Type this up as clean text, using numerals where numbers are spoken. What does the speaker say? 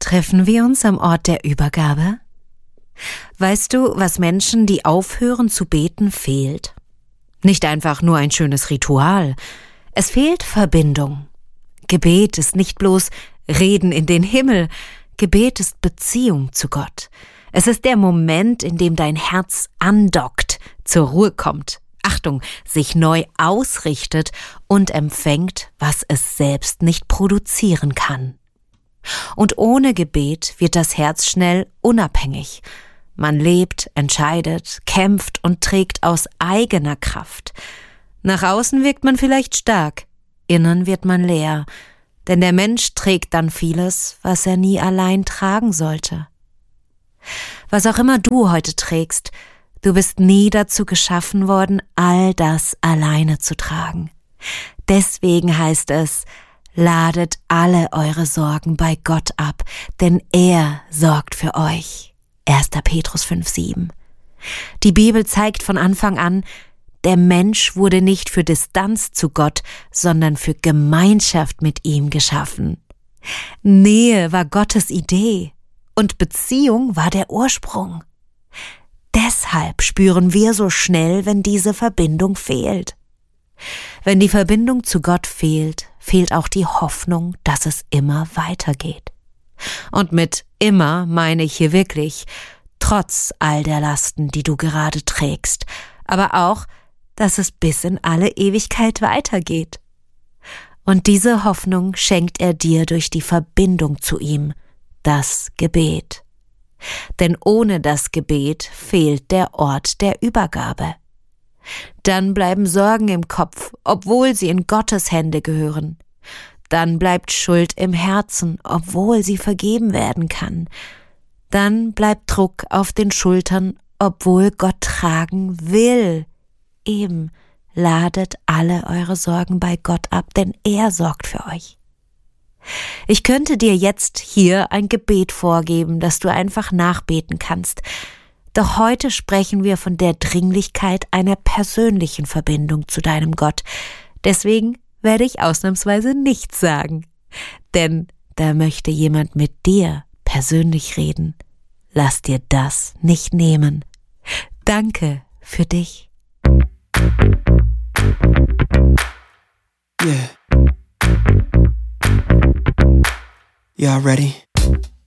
Treffen wir uns am Ort der Übergabe? Weißt du, was Menschen, die aufhören zu beten, fehlt? Nicht einfach nur ein schönes Ritual. Es fehlt Verbindung. Gebet ist nicht bloß Reden in den Himmel. Gebet ist Beziehung zu Gott. Es ist der Moment, in dem dein Herz andockt, zur Ruhe kommt. Achtung, sich neu ausrichtet und empfängt, was es selbst nicht produzieren kann. Und ohne Gebet wird das Herz schnell unabhängig. Man lebt, entscheidet, kämpft und trägt aus eigener Kraft. Nach außen wirkt man vielleicht stark, innen wird man leer, denn der Mensch trägt dann vieles, was er nie allein tragen sollte. Was auch immer du heute trägst, du bist nie dazu geschaffen worden, all das alleine zu tragen. Deswegen heißt es, ladet alle eure Sorgen bei Gott ab, denn er sorgt für euch. 1. Petrus 5,7. Die Bibel zeigt von Anfang an, der Mensch wurde nicht für Distanz zu Gott, sondern für Gemeinschaft mit ihm geschaffen. Nähe war Gottes Idee und Beziehung war der Ursprung. Deshalb spüren wir so schnell, wenn diese Verbindung fehlt. Wenn die Verbindung zu Gott fehlt, fehlt auch die Hoffnung, dass es immer weitergeht. Und mit immer meine ich hier wirklich, trotz all der Lasten, die du gerade trägst, aber auch, dass es bis in alle Ewigkeit weitergeht. Und diese Hoffnung schenkt er dir durch die Verbindung zu ihm, das Gebet. Denn ohne das Gebet fehlt der Ort der Übergabe. Dann bleiben Sorgen im Kopf, obwohl sie in Gottes Hände gehören. Dann bleibt Schuld im Herzen, obwohl sie vergeben werden kann. Dann bleibt Druck auf den Schultern, obwohl Gott tragen will. Eben, ladet alle eure Sorgen bei Gott ab, denn er sorgt für euch. Ich könnte dir jetzt hier ein Gebet vorgeben, das du einfach nachbeten kannst. Doch heute sprechen wir von der Dringlichkeit einer persönlichen Verbindung zu deinem Gott. Deswegen werde ich ausnahmsweise nichts sagen. Denn da möchte jemand mit dir persönlich reden. Lass dir das nicht nehmen. Danke für dich. Yeah. Y'all ready?